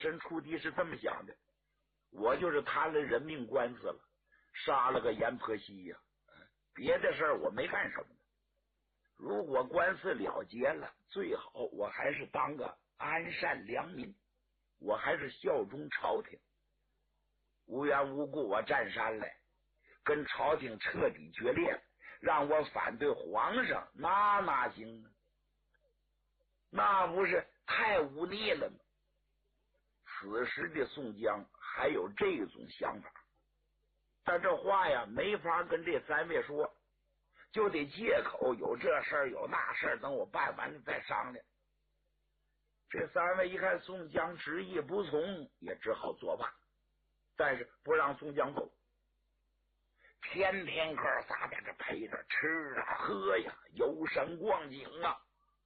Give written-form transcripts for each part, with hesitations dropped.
身出敌是这么想的，我就是谈了人命官司了，杀了个阎婆惜呀，别的事儿我没干什么。如果官司了结了，最好我还是当个安善良民，我还是效忠朝廷。无缘无故我占山来，跟朝廷彻底决裂，让我反对皇上，那哪行啊？那不是太忤逆了吗？此时的宋江还有这种想法，但这话呀没法跟这三位说，就得借口有这事儿有那事儿，等我办完了再商量。这三位一看宋江执意不从，也只好作罢，但是不让宋江走。天天哥仨在这陪着吃啊喝呀，游山逛景啊。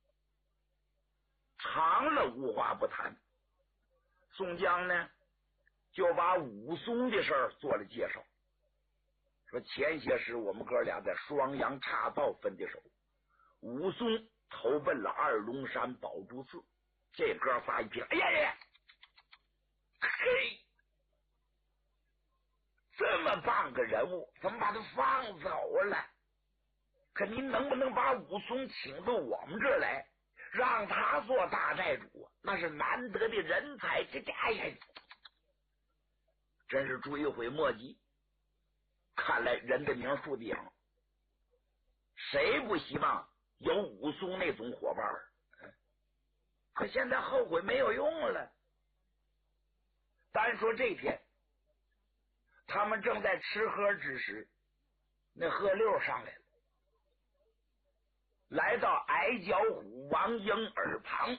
长了无话不谈，宋江呢就把武松的事儿做了介绍，说前些时我们哥俩在双阳岔道分的手，武松投奔了二龙山宝珠寺，这哥仨一听，哎呀呀，嘿，这么棒个人物，怎么把他放走了？可您能不能把武松请到我们这儿来，让他做大寨主？那是难得的人才，哎呀，真是追悔莫及。看来人的名树的养，谁不希望有武松那种伙伴？可现在后悔没有用了。单说这天，他们正在吃喝之时，那贺六上来了，来到矮脚虎王英耳旁。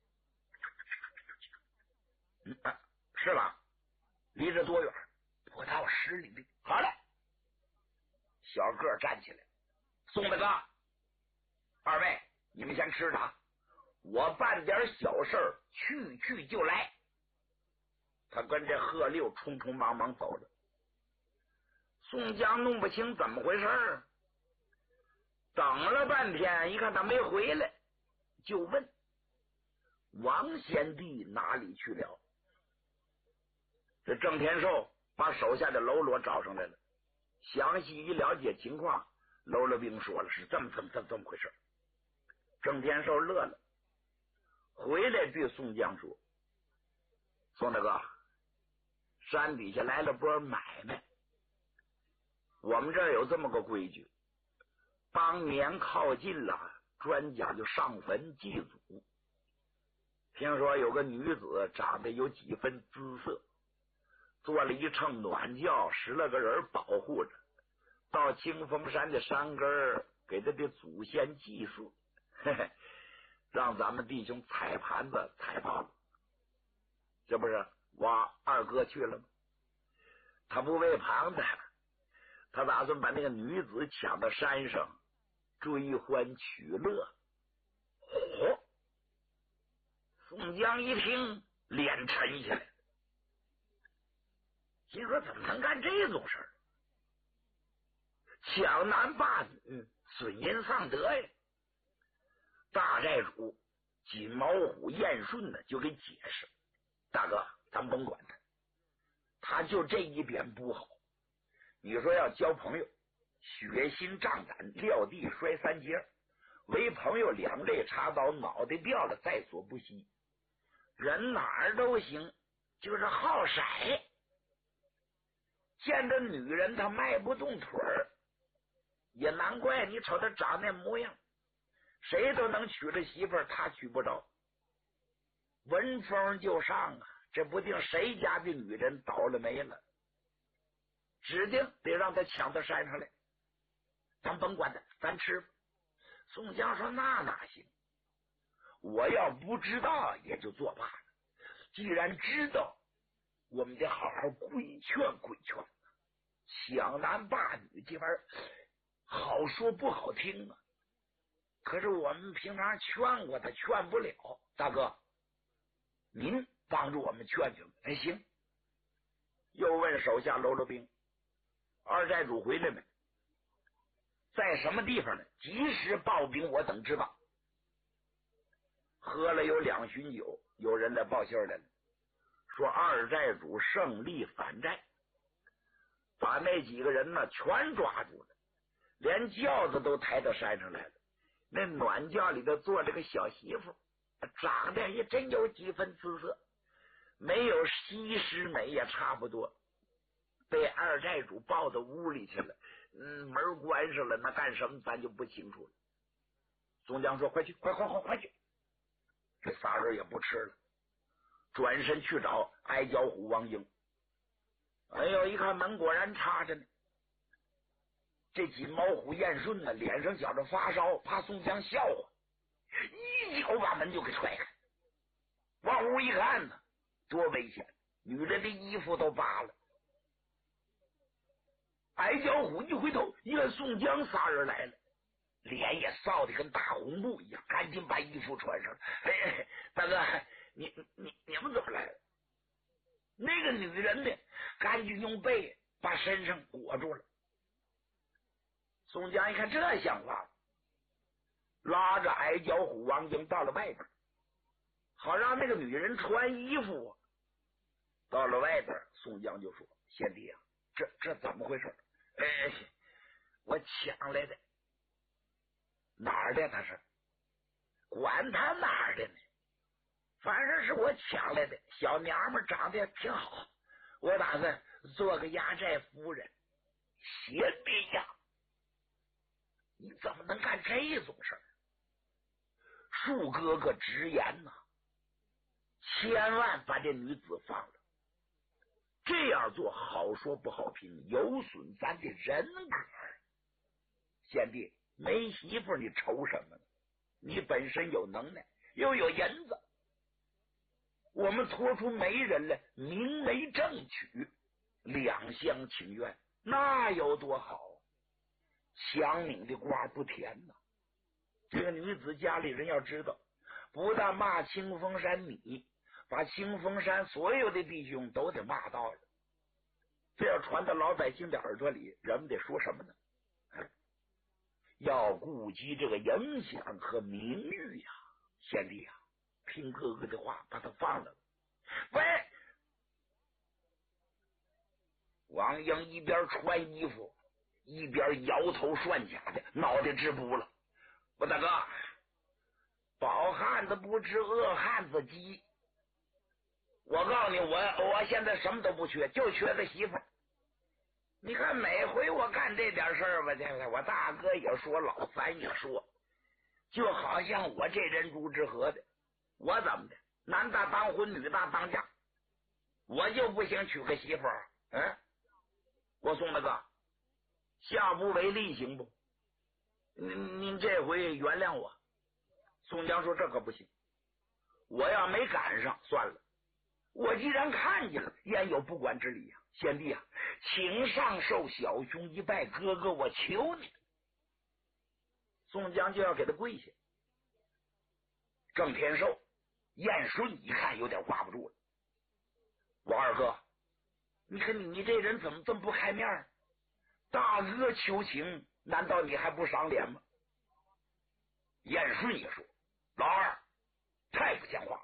是吧？离这多远？不到10里地。好了，小个站起来，宋大哥，二位你们先吃它，我办点小事去就来。他跟这贺六匆匆忙忙走了。宋江弄不清怎么回事，等了半天，一看他没回来，就问王贤弟哪里去了。这郑天寿把手下的喽啰找上来了，详细一了解情况，喽啰兵说了是这么回事。郑天寿乐了，回来对宋江说，宋大哥，山底下来了波买卖，我们这儿有这么个规矩，当年靠近了，专讲究上坟祭祖。听说有个女子长得有几分姿色，做了一乘暖轿，10来个人保护着，到清风山的山根给他的祖先祭祀，让咱们弟兄踩盘子踩爆了。这不是我二哥去了吗？他不为旁的，他打算把那个女子抢到山上追欢取乐。宋江一听脸沉下来，心说怎么能干这种事儿？抢男霸女，损阴丧德呀！大寨主锦毛虎燕顺呢就给解释，大哥咱甭管他就这一点不好。你说要交朋友，血心仗胆，撂地摔3节，为朋友两肋插刀，脑袋掉了在所不惜。人哪儿都行，就是好色，见着女人他迈不动腿儿，也难怪你瞅他长那模样，谁都能娶了媳妇儿，他娶不着。闻风就上啊，这不定谁家的女人倒了霉了，指定得让他抢到山上来。咱甭管他，咱吃吧。宋江说那哪行，我要不知道也就作罢了，既然知道，我们得好好规劝规劝。抢男霸女这玩意儿好说不好听啊，可是我们平常劝过他劝不了。大哥您帮助我们劝劝。哎，行。又问手下喽啰兵，二寨主回来没？在什么地方呢？及时报兵，我等知道。喝了有2巡酒，有人来报信来了， 说二寨主胜利反寨，把那几个人呢全抓住了，连轿子都抬到山上来了。那暖轿里头坐着个小媳妇，长得也真有几分姿色，没有西施美也差不多，被二寨主抱到屋里去了。门关上了，那干什么咱就不清楚了。宋江说：“快去，快去！”这仨人也不吃了，转身去找矮脚虎王英。哎呦，一看门果然插着呢。这锦毛虎燕顺呢，脸上觉着发烧，怕宋江笑话，一脚把门就给踹开。往屋一看呢，多危险！女人的衣服都扒了。矮脚虎一回头，一看宋江仨人来了，脸也臊得跟大红布一样，赶紧把衣服穿上。哎，大哥，你们怎么来了？那个女人呢，赶紧用被把身上裹住了。宋江一看这像话，拉着矮脚虎王英到了外边，好让那个女人穿衣服。到了外边，宋江就说：“贤弟啊，这怎么回事？”我抢来的。哪儿的？他是管他哪儿的呢，反正是我抢来的。小娘们长得也挺好，我打算做个压寨夫人。贤弟呀，你怎么能干这种事儿？树哥哥直言呐，千万把这女子放了。这样做好说不好听，有损咱的人格。贤弟，没媳妇你愁什么呢？你本身有能耐，又有银子，我们拖出媒人来，明媒正娶，两厢情愿，那有多好？强拧的瓜不甜呐！这个女子家里人要知道，不但骂清风山你，把清风山所有的弟兄都得骂到了。这要传到老百姓的耳朵里，人们得说什么呢？要顾及这个影响和名誉呀，贤弟呀，听哥哥的话，把他放了。喂，王英一边穿衣服一边摇头涮甲的，脑袋直扑了。我大哥，饱汉子不知饿汉子饥，我告诉你，我现在什么都不缺，就缺个媳妇。你看每回我干这点事儿吧，我大哥也说，老三也说，就好像我这人猪之合的，我怎么的，男大当婚，女大当嫁，我就不行娶个媳妇儿。我宋大哥，下不为例行不？您这回原谅我。宋江说：“这可不行，我要没赶上算了。我既然看见了，焉有不管之理呀？贤弟啊，请上受小兄一拜，哥哥我求你。”宋江就要给他跪下。郑天寿、燕顺一看有点挂不住了。王二哥，你看你这人怎么这么不开面？大哥求情，难道你还不赏脸吗？燕顺也说：“老二太不像话，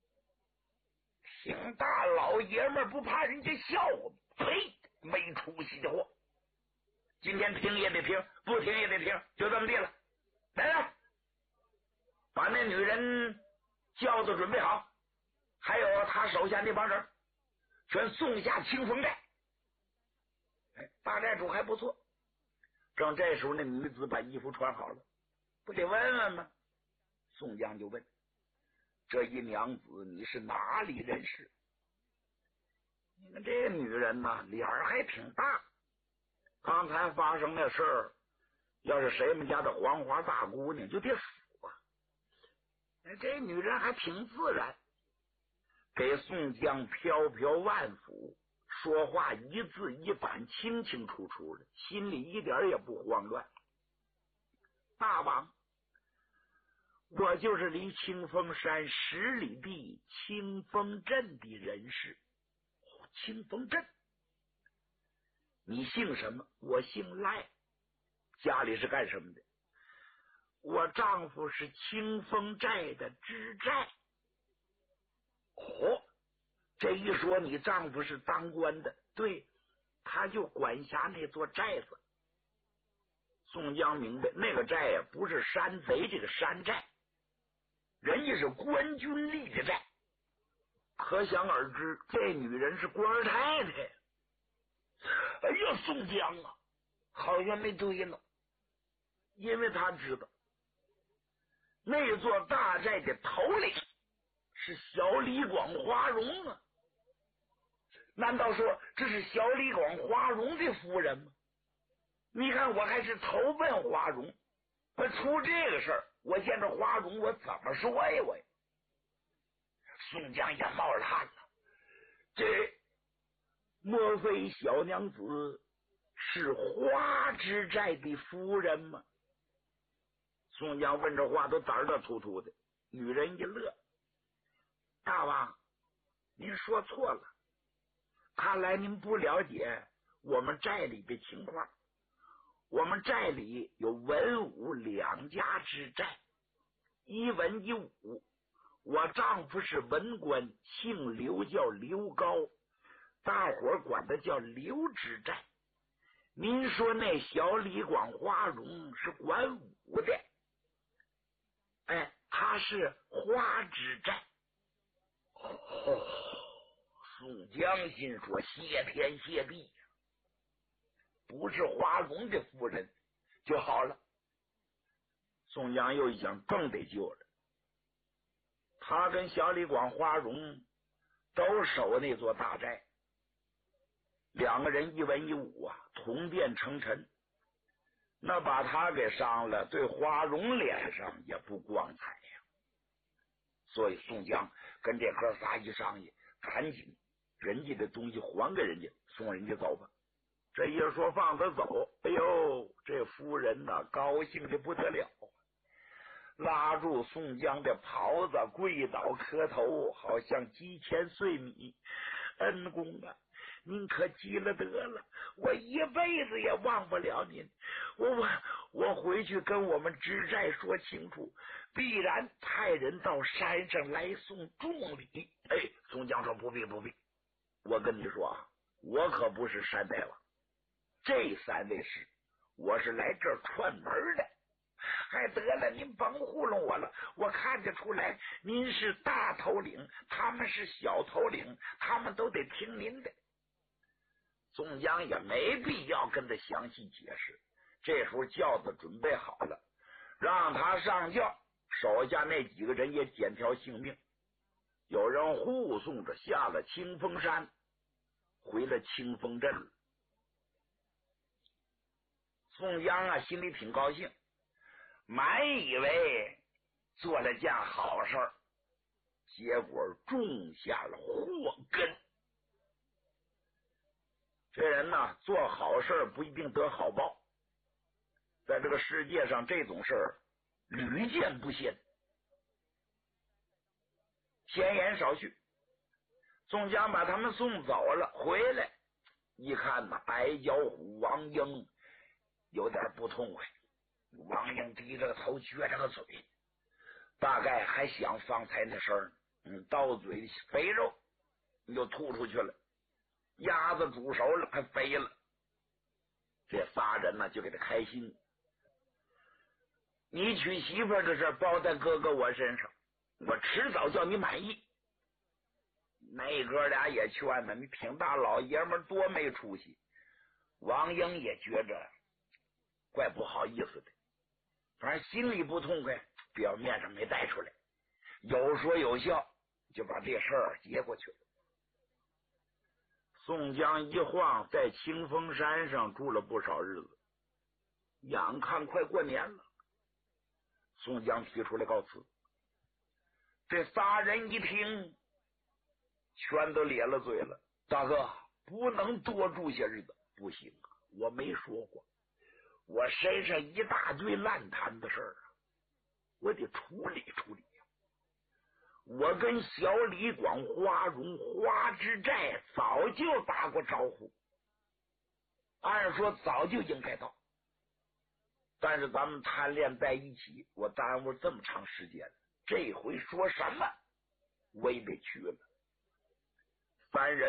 挺大老爷们不怕人家笑话，呸，没出息的货！今天听也得听，不听也得听，就这么地了。来，把那女人轿子准备好，还有他手下那帮人全送下清风寨。”大寨主还不错。正这时候，那女子把衣服穿好了，不得问问吗？宋江就问：“这一娘子，你是哪里人士？”你看这女人呐，脸儿还挺大。刚才发生的事儿，要是谁们家的黄花大姑娘就得死啊！这女人还挺自然，给宋江飘飘万府，说话一字一板，清清楚楚的，心里一点也不慌乱。大王，我就是离清风山10里地清风镇的人士。清风镇，你姓什么？我姓赖。家里是干什么的？我丈夫是清风寨的知寨。 这一说你丈夫是当官的，对，他就管辖那座寨子。宋江明白那个寨呀，不是山贼这个山寨，人家是官军立的寨。可想而知，这女人是官太太。哎呀，宋江啊，好像没对了，因为他知道那座大寨的头领是小李广花荣啊。难道说这是小李广花荣的夫人吗？你看我还是投奔花荣，我出这个事儿，我见着花荣我怎么说呀？我宋江也冒着汗了，这莫非小娘子是花之寨的夫人吗？宋江问这话都胆儿突突的。女人一乐，大王您说错了，看来您不了解我们寨里的情况。我们寨里有文武两家之寨，一文一武。我丈夫是文官，姓刘，叫刘高，大伙管他叫刘之寨。您说那小李广花荣是管武的，哎，他是花之寨。宋江心说谢天谢地呀，不是花荣的夫人就好了。宋江又一想，更得救了。他跟小李广花荣都守那座大寨，两个人一文一武啊，同殿成臣，那把他给伤了，对花荣脸上也不光彩呀。所以宋江跟这哥仨一商议，赶紧人家的东西还给人家，送人家走吧。这一说放他走，哎呦，这夫人呐，高兴的不得了，拉住宋江的袍子，跪倒磕头，好像鸡前碎米。恩公啊，您可急了得了，我一辈子也忘不了您。我回去跟我们知寨说清楚，必然派人到山上来送重礼。哎，宋江说不必，我跟你说啊，我可不是山大王，这三位是我是来这儿串门的。还得了，您甭糊弄我了，我看得出来您是大头领，他们是小头领，他们都得听您的。宋江也没必要跟他详细解释，这时候轿子准备好了，让他上轿，手下那几个人也捡条性命，有人护送着下了清风山，回了清风镇了。宋江啊，心里挺高兴，满以为做了件好事儿，结果种下了祸根。这人呢，做好事不一定得好报，在这个世界上这种事儿屡见不鲜。闲言少叙，宋江把他们送走了，回来一看呢，矮脚虎王英有点不痛快。王英低着头，撅着个嘴，大概还想方才那事儿，到嘴里肥肉你就吐出去了，鸭子煮熟了还飞了。这仨人呢就给他开心，你娶媳妇的事包在哥哥我身上，我迟早叫你满意。那哥俩也劝他，你挺大老爷们多没出息。王英也觉着怪不好意思的，反正心里不痛快，表面上没带出来，有说有笑，就把这事儿接过去了。宋江一晃在清风山上住了不少日子，眼看快过年了，宋江提出来告辞。这仨人一听，全都咧了嘴了。大哥，不能多住些日子。不行，我没说过，我身上一大堆烂摊的事儿啊，我得处理处理呀。我跟小李广、花荣、花之寨早就打过招呼，按说早就应该到，但是咱们贪恋在一起，我耽误这么长时间，这回说什么我也得去了。 凡人